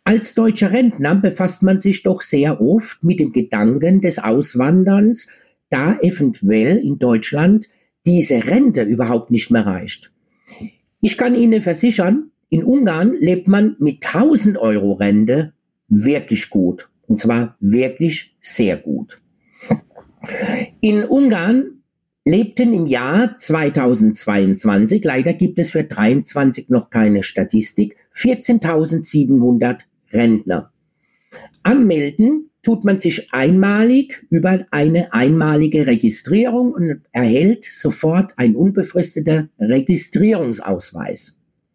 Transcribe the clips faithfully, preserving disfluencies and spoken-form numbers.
Als deutscher Rentner befasst man sich doch sehr oft mit dem Gedanken des Auswanderns, da eventuell in Deutschland diese Rente überhaupt nicht mehr reicht. Ich kann Ihnen versichern, in Ungarn lebt man mit tausend Euro Rente wirklich gut. Und zwar wirklich sehr gut. In Ungarn lebten im Jahr zweitausendzweiundzwanzig, leider gibt es für dreiundzwanzig noch keine Statistik, vierzehntausendsiebenhundert Rentner. Anmelden tut man sich einmalig über eine einmalige Registrierung und erhält sofort einen unbefristeten Registrierungsausweis.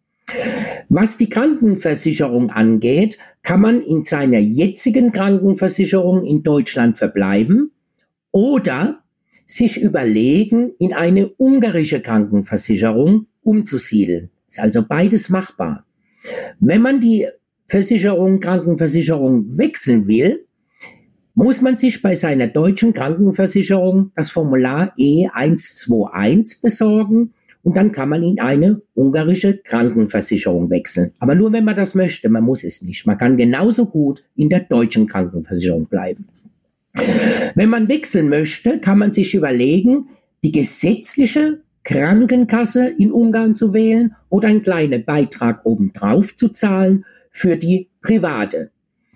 Was die Krankenversicherung angeht, kann man in seiner jetzigen Krankenversicherung in Deutschland verbleiben oder sich überlegen, in eine ungarische Krankenversicherung umzusiedeln. Ist also beides machbar. Wenn man die Versicherung, Krankenversicherung wechseln will, muss man sich bei seiner deutschen Krankenversicherung das Formular E hundertzweiundzwanzig besorgen und dann kann man in eine ungarische Krankenversicherung wechseln. Aber nur wenn man das möchte, man muss es nicht. Man kann genauso gut in der deutschen Krankenversicherung bleiben. Wenn man wechseln möchte, kann man sich überlegen, die gesetzliche Krankenkasse in Ungarn zu wählen oder einen kleinen Beitrag obendrauf zu zahlen für die private.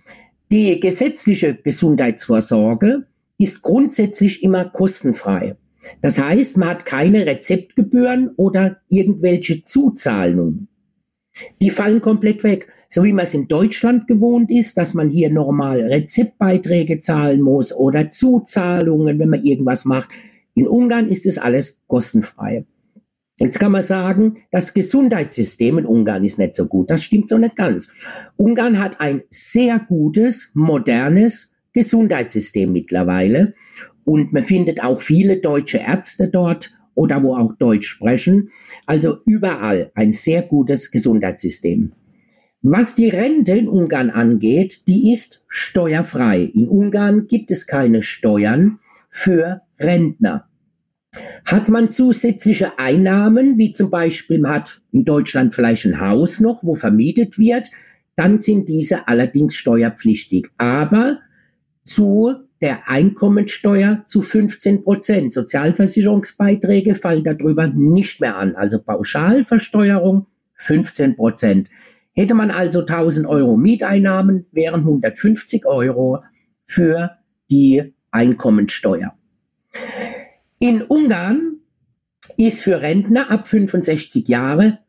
Die gesetzliche Gesundheitsvorsorge ist grundsätzlich immer kostenfrei. Das heißt, man hat keine Rezeptgebühren oder irgendwelche Zuzahlungen. Die fallen komplett weg. So wie man es in Deutschland gewohnt ist, dass man hier normal Rezeptbeiträge zahlen muss oder Zuzahlungen, wenn man irgendwas macht. In Ungarn ist es alles kostenfrei. Jetzt kann man sagen, das Gesundheitssystem in Ungarn ist nicht so gut. Das stimmt so nicht ganz. Ungarn hat ein sehr gutes, modernes Gesundheitssystem mittlerweile. Und man findet auch viele deutsche Ärzte dort oder wo auch Deutsch sprechen. Also überall ein sehr gutes Gesundheitssystem. Was die Rente in Ungarn angeht, die ist steuerfrei. In Ungarn gibt es keine Steuern für Rentner. Hat man zusätzliche Einnahmen, wie zum Beispiel man hat in Deutschland vielleicht ein Haus noch, wo vermietet wird, dann sind diese allerdings steuerpflichtig. Aber zu der Einkommensteuer zu fünfzehn Prozent. Sozialversicherungsbeiträge fallen darüber nicht mehr an. Also Pauschalversteuerung fünfzehn Prozent. Hätte man also tausend Euro Mieteinnahmen, wären hundertfünfzig Euro für die Einkommensteuer. In Ungarn ist für Rentner ab fünfundsechzig Jahre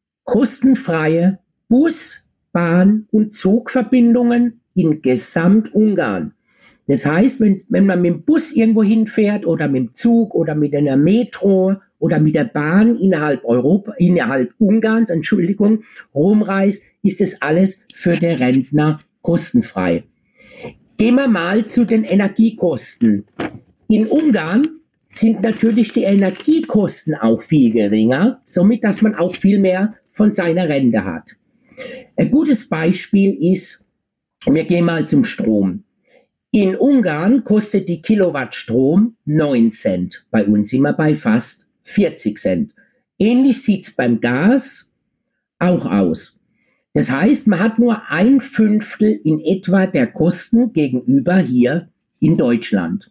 kostenfreie Bus-, Bahn- und Zugverbindungen in Gesamtungarn. Das heißt, wenn, wenn man mit dem Bus irgendwo hinfährt oder mit dem Zug oder mit einer Metro oder mit der Bahn innerhalb Europa, innerhalb Ungarns, Entschuldigung, rumreist, ist das alles für den Rentner kostenfrei. Gehen wir mal zu den Energiekosten. In Ungarn sind natürlich die Energiekosten auch viel geringer, somit dass man auch viel mehr von seiner Rente hat. Ein gutes Beispiel ist, wir gehen mal zum Strom. In Ungarn kostet die Kilowatt Strom neun Cent. Bei uns sind wir bei fast vierzig Cent. Ähnlich sieht es beim Gas auch aus. Das heißt, man hat nur ein Fünftel in etwa der Kosten gegenüber hier in Deutschland.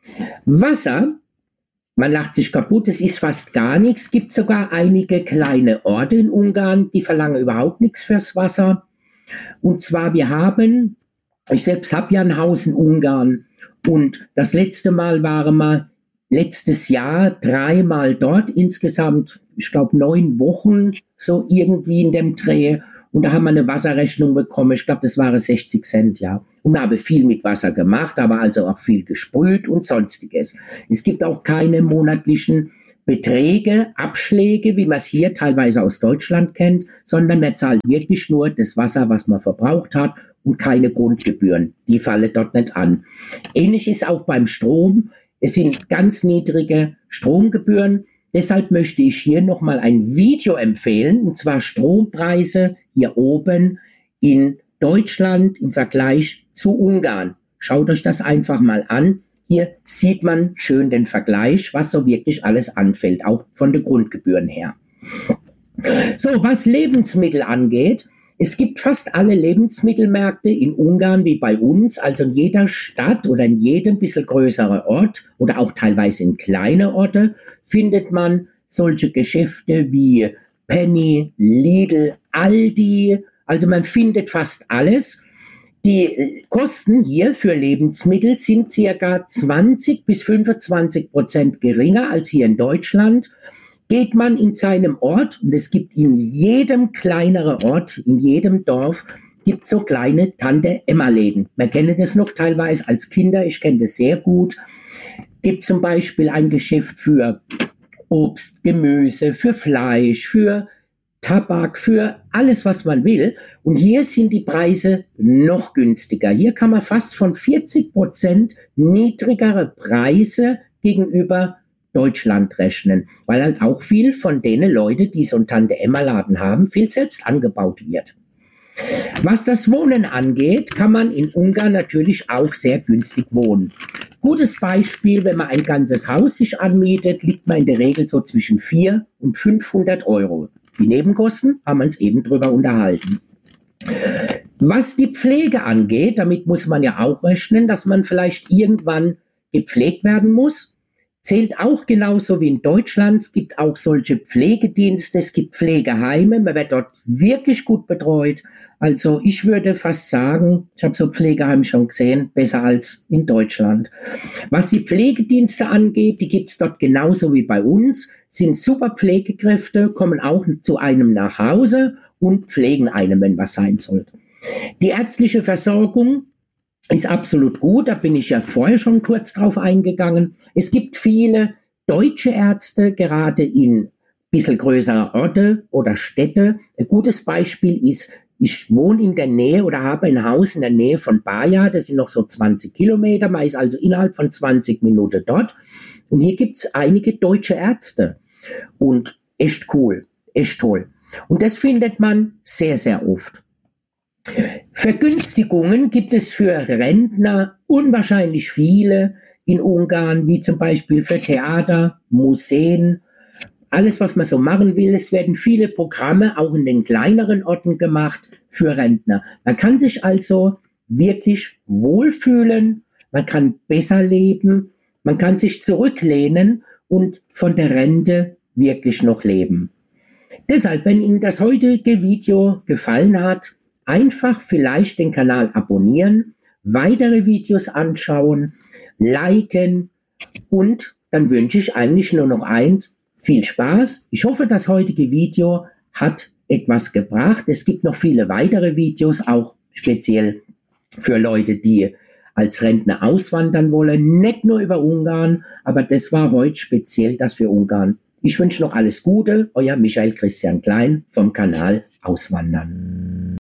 Wasser, man lacht sich kaputt, es ist fast gar nichts. Es gibt sogar einige kleine Orte in Ungarn, die verlangen überhaupt nichts fürs Wasser. Und zwar, wir haben, ich selbst habe ja ein Haus in Ungarn und das letzte Mal waren wir letztes Jahr dreimal dort, insgesamt, ich glaube, neun Wochen, so irgendwie in dem Dreh. Und da haben wir eine Wasserrechnung bekommen, ich glaube, das waren sechzig Cent, ja. Und wir haben viel mit Wasser gemacht, aber also auch viel gesprüht und sonstiges. Es gibt auch keine monatlichen Beträge, Abschläge, wie man es hier teilweise aus Deutschland kennt, sondern man zahlt wirklich nur das Wasser, was man verbraucht hat und keine Grundgebühren. Die fallen dort nicht an. Ähnlich ist auch beim Strom. Es sind ganz niedrige Stromgebühren. Deshalb möchte ich hier nochmal ein Video empfehlen, und zwar Strompreise hier oben in Deutschland im Vergleich zu Ungarn. Schaut euch das einfach mal an. Hier sieht man schön den Vergleich, was so wirklich alles anfällt, auch von den Grundgebühren her. So, was Lebensmittel angeht, Es gibt fast alle Lebensmittelmärkte in Ungarn wie bei uns, also in jeder Stadt oder in jedem bisschen größeren Ort oder auch teilweise in kleine Orte findet man solche Geschäfte wie Penny, Lidl, Aldi, also man findet fast alles. Die Kosten hier für Lebensmittel sind circa zwanzig bis fünfundzwanzig Prozent geringer als hier in Deutschland. Geht man in seinem Ort, und es gibt in jedem kleineren Ort, in jedem Dorf, gibt so kleine Tante-Emma-Läden. Man kennt das noch teilweise als Kinder, ich kenne das sehr gut. Gibt zum Beispiel ein Geschäft für Obst, Gemüse, für Fleisch, für Tabak, für alles, was man will. Und hier sind die Preise noch günstiger. Hier kann man fast von vierzig Prozent niedrigere Preise gegenüber Deutschland rechnen, weil halt auch viel von denen Leute, die so einen Tante-Emma-Laden haben, viel selbst angebaut wird. Was das Wohnen angeht, kann man in Ungarn natürlich auch sehr günstig wohnen. Gutes Beispiel, wenn man ein ganzes Haus sich anmietet, liegt man in der Regel so zwischen vierhundert und fünfhundert Euro. Die Nebenkosten haben wir uns eben drüber unterhalten. Was die Pflege angeht, damit muss man ja auch rechnen, dass man vielleicht irgendwann gepflegt werden muss. Zählt auch genauso wie in Deutschland. Es gibt auch solche Pflegedienste, es gibt Pflegeheime, man wird dort wirklich gut betreut. Also ich würde fast sagen, ich habe so Pflegeheime schon gesehen, besser als in Deutschland. Was die Pflegedienste angeht, die gibt es dort genauso wie bei uns, sind super Pflegekräfte, kommen auch zu einem nach Hause und pflegen einem, wenn was sein soll. Die ärztliche Versorgung ist absolut gut, da bin ich ja vorher schon kurz drauf eingegangen. Es gibt viele deutsche Ärzte, gerade in ein bisschen größeren Orte oder Städte. Ein gutes Beispiel ist, ich wohne in der Nähe oder habe ein Haus in der Nähe von Baja, das sind noch so zwanzig Kilometer, man ist also innerhalb von zwanzig Minuten dort. Und hier gibt es einige deutsche Ärzte und echt cool, echt toll. Und das findet man sehr, sehr oft. Vergünstigungen gibt es für Rentner unwahrscheinlich viele in Ungarn, wie zum Beispiel für Theater, Museen, alles, was man so machen will. Es werden viele Programme auch in den kleineren Orten gemacht für Rentner. Man kann sich also wirklich wohlfühlen, man kann besser leben, man kann sich zurücklehnen und von der Rente wirklich noch leben. Deshalb, wenn Ihnen das heutige Video gefallen hat, einfach vielleicht den Kanal abonnieren, weitere Videos anschauen, liken und dann wünsche ich eigentlich nur noch eins, viel Spaß. Ich hoffe, das heutige Video hat etwas gebracht. Es gibt noch viele weitere Videos, auch speziell für Leute, die als Rentner auswandern wollen, nicht nur über Ungarn, aber das war heute speziell das für Ungarn. Ich wünsche noch alles Gute, euer Michael Christian Klein vom Kanal Auswandern.